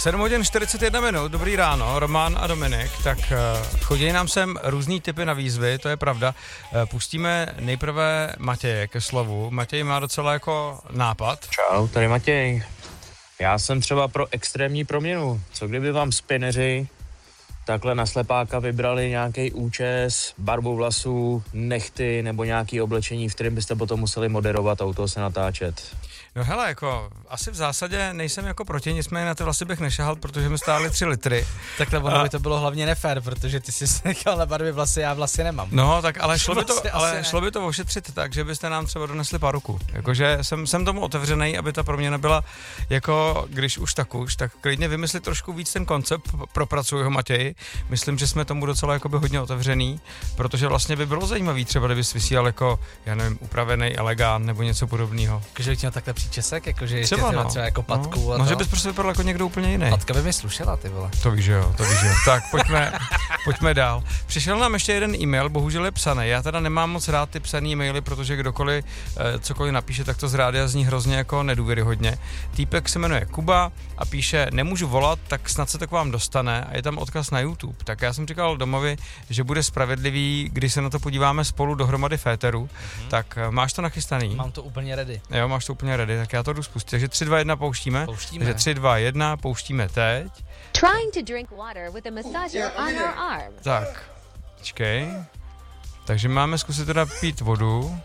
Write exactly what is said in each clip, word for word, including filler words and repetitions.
sedm hodin čtyřicet jedna minut, dobrý ráno, Roman a Dominik, tak uh, chodí nám sem různý typy na výzvy, to je pravda. Uh, pustíme nejprve Matěje ke slovu. Matěj má docela jako nápad. Čau, tady Matěj. Já jsem třeba pro extrémní proměnu. Co kdyby vám spineři takhle na slepáka vybrali nějaký účes, barvu vlasů, nechty nebo nějaký oblečení, v kterém byste potom museli moderovat a u toho se natáčet? No hele, jako asi v zásadě nejsem jako proti, nicméně na ty vlasy bych nešahal, protože mi stály tři litry. Tak to ono by to bylo hlavně nefér, protože ty jsi nechal na barvě vlasy, já vlasy nemám. No, tak ale šlo by to, Vlastně ale ne. šlo by to ošetřit tak, že byste nám třeba donesli paruku. Jakože jsem, jsem tomu otevřený, aby ta proměna byla jako, když už tak už, tak klidně vymyslit trošku víc ten koncept, propracuji ho Matěj. Myslím, že jsme tomu docela jakoby hodně otevřený, protože vlastně by bylo zajímavý třeba, kdyby jsi vysílal jako, já nevím, upravený elegant nebo něco podobného. Jakože bych měl takhle příčesek, jakože ještě Třeba, třeba, no. třeba jako patku. No, a no to. že bys prostě vypadal jako někdo úplně jiný. Patka by mi slušela, ty vole. To víš, že jo, to víš, že jo. Tak pojďme, pojďme dál. Přišel nám ještě jeden e-mail, bohužel je psaný. Já teda nemám moc rád ty psaný e-maily, protože kdokoliv eh, cokoliv napíše, tak to z rádia zní hrozně jako nedůvěryhodně. Týpek se jmenuje Kuba a píše, nemůžu volat, tak snad se to k vám dostane a je tam odkaz na YouTube. Tak já jsem říkal domovi, že bude spravedlivý, když se na to podíváme spolu dohromady v éteru. Mm-hmm. Tak eh, máš to nachystaný? Mám to úplně ready. Jo, máš to úplně ready, tak já to jdu spustit. Takže tři, dva, jedna pouštíme. Pouštíme. Takže tři, dva, jedna pouštíme teď. Trying to drink water with a massager on our arm. Tak, počkej. Takže máme zkusit teda pít vodu.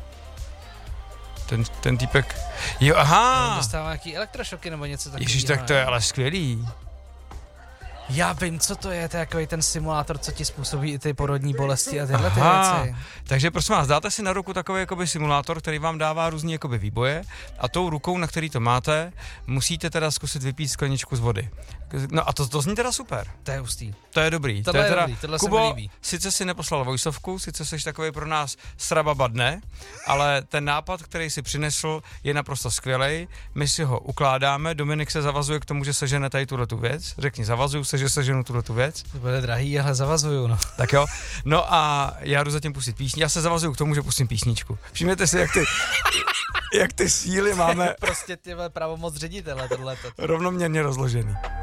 Ten, ten týpek... Jo, aha! Dostává nějaký elektrošoky nebo něco takového. Ježiš, tak to je ale skvělý. Já vím, co to je, to je takový ten simulátor, co ti způsobí i ty porodní bolesti a tyhle ty Aha, věci. takže prosím vás, dáte si na ruku takový jakoby simulátor, který vám dává různý jakoby výboje a tou rukou, na který to máte, musíte teda zkusit vypít skleničku z vody. No a to, to zní teda super. To je hustý. To je dobrý. Tohle to je teda, dobrý, tohle se mi Kubo, líbí. sice si neposlal vojsovku, sice jsi takový pro nás srababa dne, ale ten nápad, který si přinesl, je naprosto skvělej. My si ho ukládáme, Dominik se zavazuje k tomu, že sežene tady tuhletu věc. Řekni, zavazuju se, že seženu tuhletu věc. To bude drahý, ale zavazuju, no. Tak jo. No a já jdu zatím pustit písni. Já se zavazuju k tomu, že pustím písničku. Všimněte si, jak ty, jak ty síly máme Prostě ty pravomoc ředitele, tohleto. rovnoměrně rozložený.